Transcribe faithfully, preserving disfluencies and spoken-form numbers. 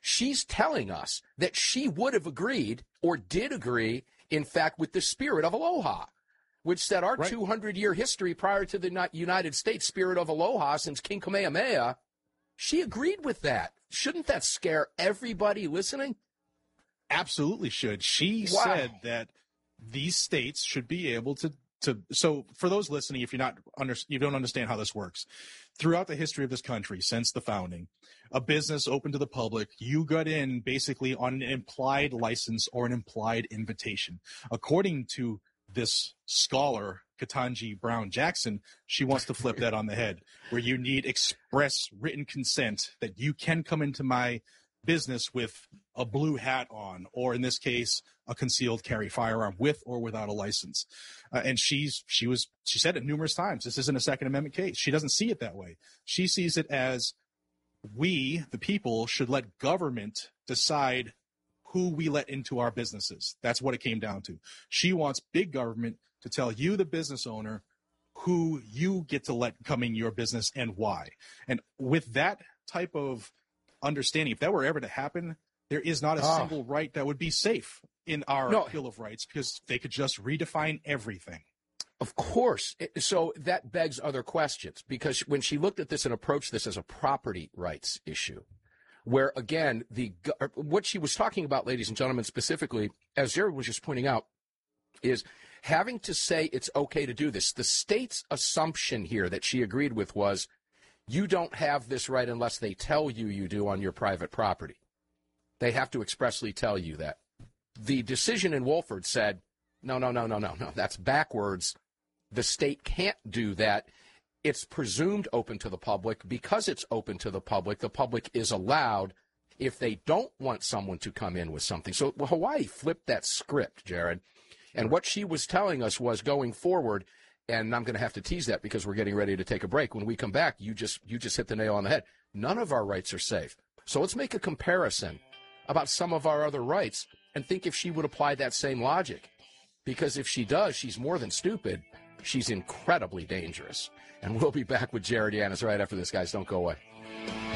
she's telling us that she would have agreed or did agree, in fact, with the spirit of aloha, which said our right. two hundred year history prior to the United States spirit of aloha since King Kamehameha, she agreed with that. Shouldn't that scare everybody listening? Absolutely should. She Wow. said that these states should be able to, to, so for those listening, if you're not under, you don't understand how this works, throughout the history of this country, since the founding, a business open to the public, you got in basically on an implied license or an implied invitation. According to this scholar, Ketanji Brown Jackson, she wants to flip that on the head, where you need express written consent that you can come into my business with a blue hat on, or in this case, a concealed carry firearm with or without a license. Uh, and she's, she was, she said it numerous times. This isn't a Second Amendment case. She doesn't see it that way. She sees it as we, the people, should let government decide who we let into our businesses. That's what it came down to. She wants big government to tell you, the business owner, who you get to let come in your business and why. And with that type of understanding, if that were ever to happen, there is not a oh. single right that would be safe in our no. Bill of Rights, because they could just redefine everything. Of course. So that begs other questions, because when she looked at this and approached this as a property rights issue, where, again, the what she was talking about, ladies and gentlemen, specifically, as Jared was just pointing out, is having to say it's okay to do this. The state's assumption here that she agreed with was, you don't have this right unless they tell you you do on your private property. They have to expressly tell you that. The decision in Wolford said, no, no, no, no, no, no, that's backwards. The state can't do that. It's presumed open to the public. Because it's open to the public, the public is allowed if they don't want someone to come in with something. So Hawaii flipped that script, Jared. And what she was telling us was going forward, and I'm going to have to tease that because we're getting ready to take a break. When we come back, you just you just hit the nail on the head. None of our rights are safe. So let's make a comparison about some of our other rights and think if she would apply that same logic. Because if she does, she's more than stupid. She's incredibly dangerous. And we'll be back with Jared Yanis right after this, guys. Don't go away.